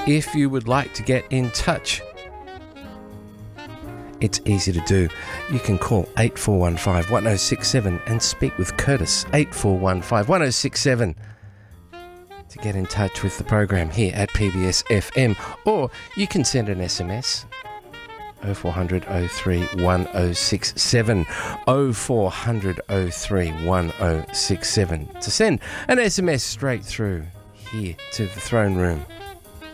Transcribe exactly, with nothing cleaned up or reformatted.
if you would like to get in touch, it's easy to do. You can call eight four one five, one oh six seven and speak with Curtis, eight four one five, one oh six seven, to get in touch with the program here at P B S F M. Or you can send an S M S, oh four hundred, oh three, one oh six seven, oh four hundred, oh three, one oh six seven, to send an S M S straight through here to the throne room.